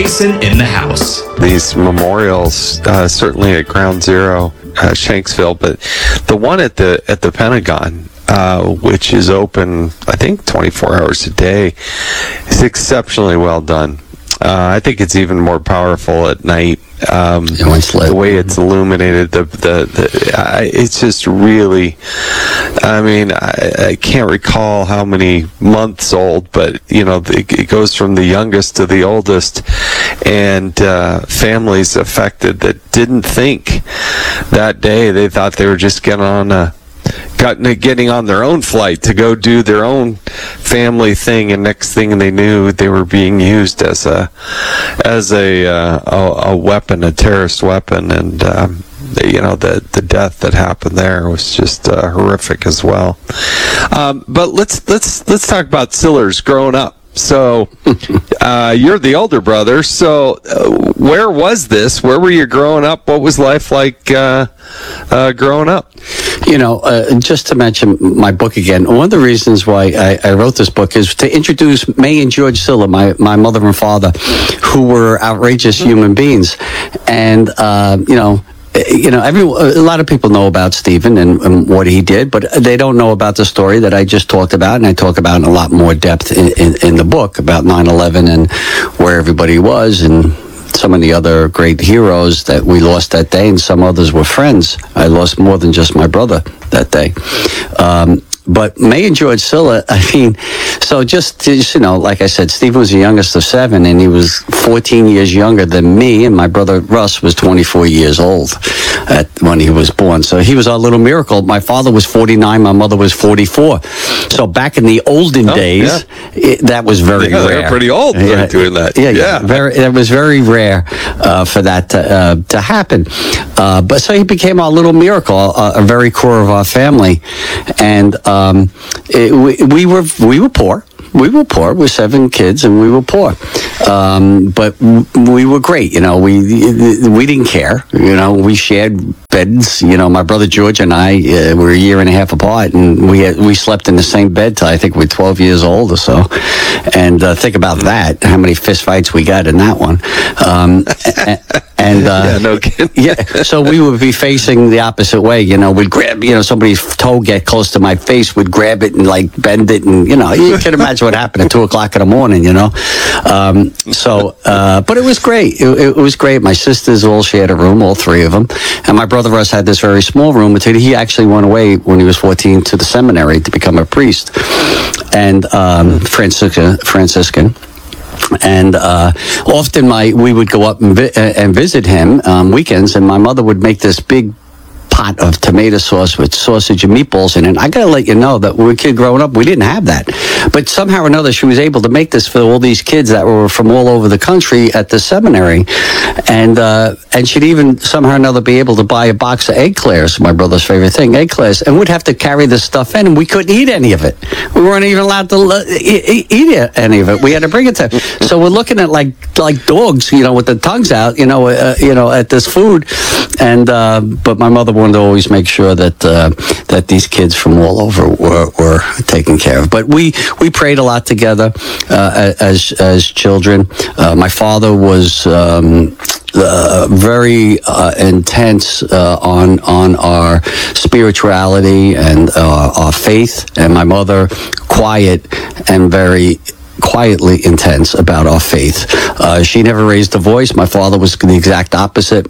Jason in the house. These memorials, certainly at Ground Zero, Shanksville, but the one at the Pentagon, which is open, I think, 24 hours a day, is exceptionally well done. I think it's even more powerful at night. The way it's illuminated, it's just really, I mean, I can't recall how many months old, but, you know, it goes from the youngest to the oldest, and families affected that didn't think that day. They thought they were just getting on their own flight to go do their own family thing, and next thing they knew, they were being used as a weapon, a terrorist weapon, and you know, the death that happened there was just horrific as well. But let's talk about Sillars growing up. So you're the older brother. So where was this? Where were you growing up? What was life like growing up? You know, just to mention my book again, one of the reasons why I wrote this book is to introduce May and George Siller, my mother and father, who were outrageous human beings. And, you know, a lot of people know about Stephen and what he did, but they don't know about the story that I just talked about, and I talk about in a lot more depth in the book about 9/11 and where everybody was, and some of the other great heroes that we lost that day, and some others were friends. I lost more than just my brother that day. But May and George Siller, I mean, so just, you know, like I said, Stephen was the youngest of 7, and he was 14 years younger than me, and my brother Russ was 24 years old when he was born. So he was our little miracle. My father was 49, my mother was 44. So back in the olden days, that was very rare. They're pretty old doing that. It was very rare for that to happen. But so he became our little miracle, a very core of our family. And we were poor. We were poor. We're 7 kids, and we were poor. But we were great. You know, we didn't care. You know, we shared beds. You know, my brother George and I were a year and a half apart, and we slept in the same bed till I think we were 12 years old or so. And think about that, how many fist fights we got in that one. No kidding. So we would be facing the opposite way. You know, we'd grab, you know, somebody's toe get close to my face, we'd grab it and like bend it, and you know, you can imagine what happened at 2:00 in the morning. You know, but it was great. It was great. My sisters all shared a room, all 3 of them, and my brother Russ had this very small room until he actually went away when he was 14 to the seminary to become a priest and Franciscan. And often we would go up and visit him weekends, and my mother would make this big pot of tomato sauce with sausage and meatballs in it. I gotta let you know that when we were a kid growing up, we didn't have that. But somehow or another, she was able to make this for all these kids that were from all over the country at the seminary. And she'd even somehow or another be able to buy a box of eclairs, my brother's favorite thing, eclairs, and we'd have to carry this stuff in, and we couldn't eat any of it. We weren't even allowed to eat any of it. We had to bring it to. So we're looking at like dogs, you know, with the tongues out, you know, at this food. And but my mother wanted to always make sure that these kids from all over were taken care of. But we prayed a lot together as children. My father was very intense on our spirituality and our faith, and my mother quiet and very quietly intense about our faith. She never raised a voice. My father was the exact opposite.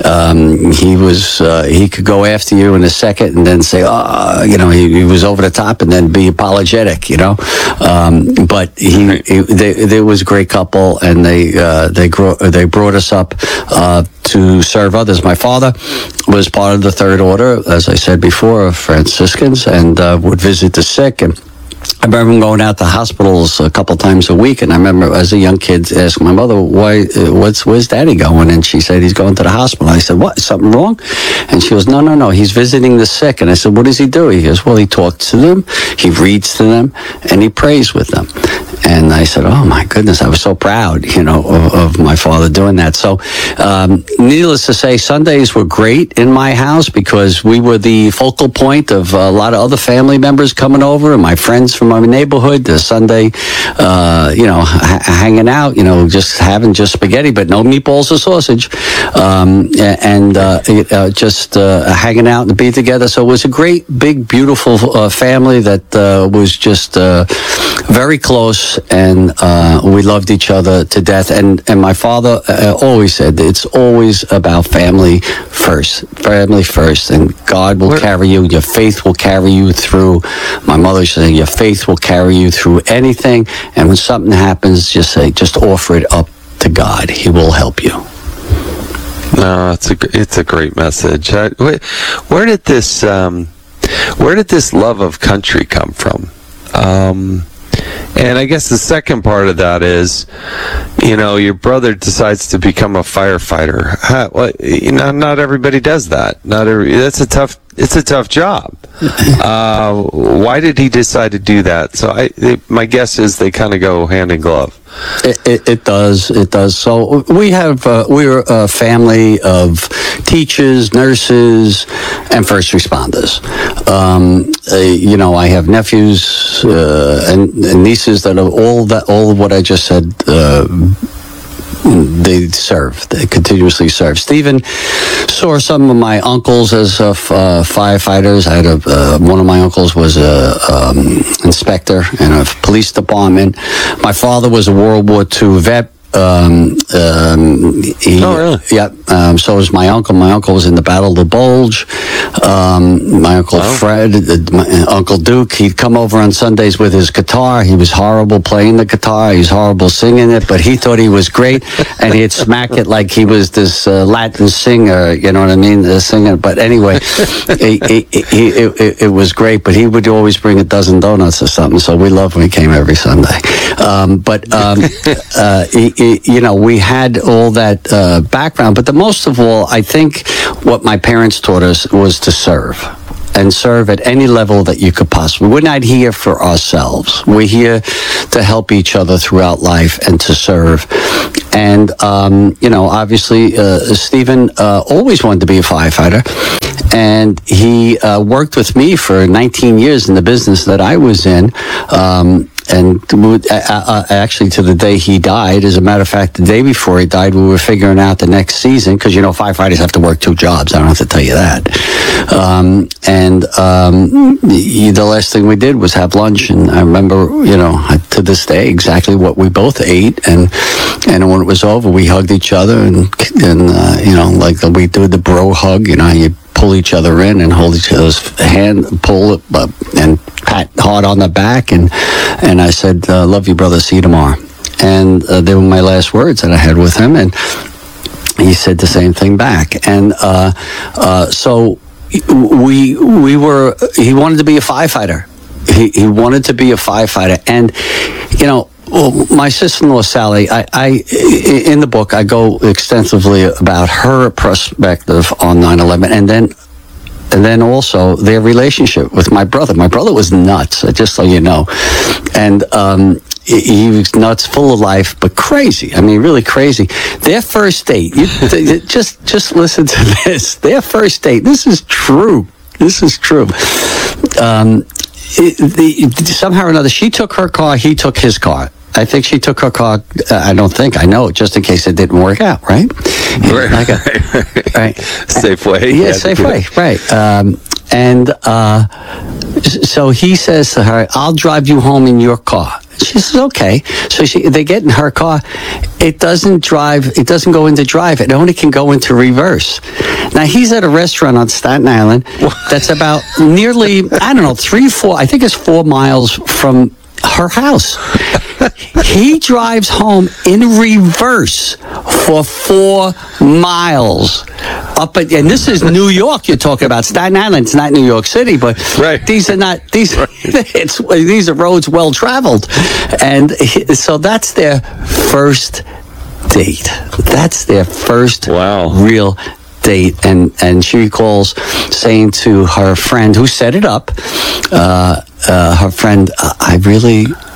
He could go after you in a second and then say, you know, he was over the top and then be apologetic, you know. But they was a great couple, and they brought us up to serve others. My father was part of the Third Order, as I said before, of Franciscans, and would visit the sick. And I remember him going out to hospitals a couple times a week, and I remember as a young kid asking my mother, where's Daddy going? And she said, he's going to the hospital. I said, what, something wrong? And she goes, no, he's visiting the sick. And I said, what does he do? He goes, well, he talks to them, he reads to them, and he prays with them. And I said, oh my goodness, I was so proud, of my father doing that. So, needless to say, Sundays were great in my house because we were the focal point of a lot of other family members coming over and my friends from my neighborhood. The Sunday, hanging out, just having just spaghetti, but no meatballs or sausage, just hanging out and be together. So it was a great, big, beautiful family that was just very close, and we loved each other to death. And my father always said it's always about family first, and God will carry you. Your faith will carry you through. My mother said your faith will carry you through anything, and when something happens, just offer it up to God. He will help you. No, it's a great message. Where did this love of country come from? And I guess the second part of that is, your brother decides to become a firefighter. Not everybody does that. It's a tough job. Why did he decide to do that? So my guess is they kind of go hand in glove. It does. So we're a family of teachers, nurses, and first responders. I have nephews and nieces that are all of what I just said. They continuously serve. Stephen saw some of my uncles as firefighters. I had one of my uncles was a inspector in a police department. My father was a World War II vet. Really? Yeah. So was my uncle. My uncle was in the Battle of the Bulge. My uncle Fred, my Uncle Duke, he'd come over on Sundays with his guitar. He was horrible playing the guitar. He was horrible singing it, but he thought he was great, and he'd smack it like he was this Latin singer. You know what I mean? Singing. But anyway, it was great. But he would always bring a dozen donuts or something. So we loved when he came every Sunday. We had all that background, but the most of all, I think what my parents taught us was to serve. And serve at any level that you could possibly. We're not here for ourselves. We're here to help each other throughout life and to serve. And, obviously, Stephen always wanted to be a firefighter. And he worked with me for 19 years in the business that I was in. And actually, to the day he died, as a matter of fact, the day before he died, we were figuring out the next season, because, firefighters have to work 2 jobs. I don't have to tell you that. The last thing we did was have lunch, and I remember, to this day, exactly what we both ate. And when it was over, we hugged each other, and like we do the bro hug, you pull each other in and hold each other's hand, pull it up, and pat hard on the back, and I said, love you, brother, see you tomorrow. And they were my last words that I had with him, and he said the same thing back. And so he wanted to be a firefighter. He wanted to be a firefighter. And, my sister-in-law, Sally, I in the book, I go extensively about her perspective on 9/11, and then also their relationship with my brother. My brother was nuts, just so you know. And he was nuts, full of life, but crazy. I mean, really crazy. Their first date, just listen to this. Their first date, this is true. Somehow or another, she took her car, he took his car. I think she took her car. I know, just in case it didn't work out, right? Right. Safeway. Yeah, Safeway, right. So he says to her, I'll drive you home in your car. She says, okay. So they get in her car. It doesn't go into drive. It only can go into reverse. Now, he's at a restaurant on Staten Island that's about nearly, 3-4, I think it's 4 miles from her house. He drives home in reverse for 4 miles. And this is New York you're talking about. Staten Island, it's not New York City, but right. These are are roads well traveled. And so that's their first date. That's their first real date. And she recalls saying to her friend who set it up, her friend, I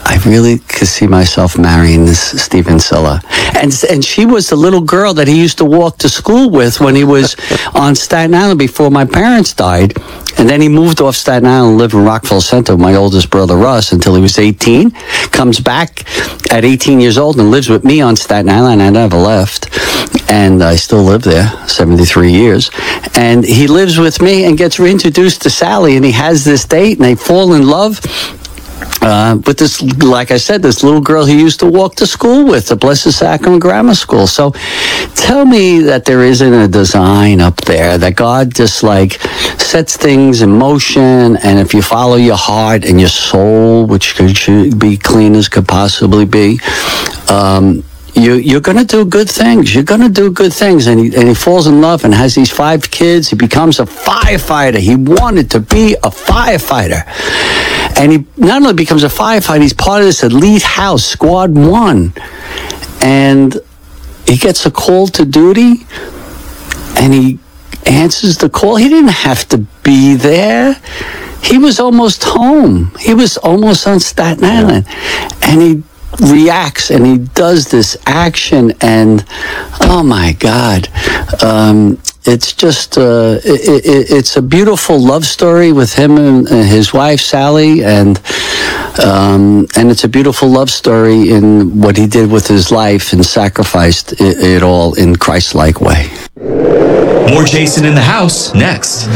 I really could see myself marrying this Stephen Silla. And she was the little girl that he used to walk to school with when he was on Staten Island before my parents died. And then he moved off Staten Island and lived in Rockville Center with my oldest brother, Russ, until he was 18. Comes back at 18 years old and lives with me on Staten Island. I never left. And I still live there, 73 years. And he lives with me and gets reintroduced to Sally, and he has this date, and they fall in love with this, like I said, this little girl he used to walk to school with, the Blessed Sacrament Grammar School. So tell me that there isn't a design up there, that God just like sets things in motion, and if you follow your heart and your soul, which should be clean as could possibly be, you're going to do good things. You're going to do good things. And he falls in love and has these 5 kids. He becomes a firefighter. He wanted to be a firefighter. And he not only becomes a firefighter, he's part of this elite house, Squad 1. And he gets a call to duty, and he answers the call. He didn't have to be there. He was almost home. He was almost on Staten Island. And he reacts and he does this action, and oh my God, it's just it's a beautiful love story with him and his wife Sally, and it's a beautiful love story in what he did with his life and sacrificed it all in Christ-like way. More Jason in the House next.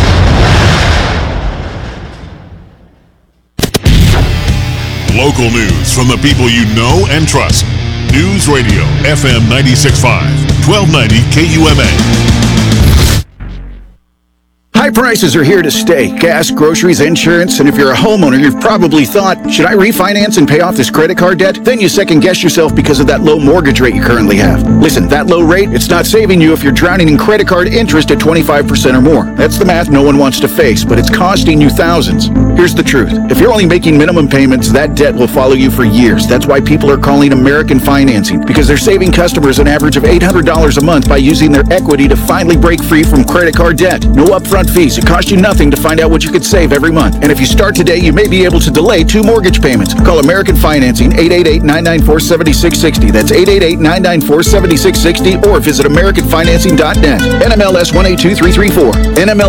Local news from the people you know and trust. News Radio, FM 96.5, 1290 KUMA. High prices are here to stay. Gas, groceries, insurance, and if you're a homeowner, you've probably thought, should I refinance and pay off this credit card debt? Then you second guess yourself because of that low mortgage rate you currently have. Listen, that low rate, it's not saving you if you're drowning in credit card interest at 25% or more. That's the math no one wants to face, but it's costing you thousands. Here's the truth. If you're only making minimum payments, that debt will follow you for years. That's why people are calling American Financing, because they're saving customers an average of $800 a month by using their equity to finally break free from credit card debt. No upfront fees. It costs you nothing to find out what you could save every month. And if you start today, you may be able to delay 2 mortgage payments. Call American Financing, 888-994-7660. That's 888-994-7660, or visit AmericanFinancing.net. NMLS 182334. NMLS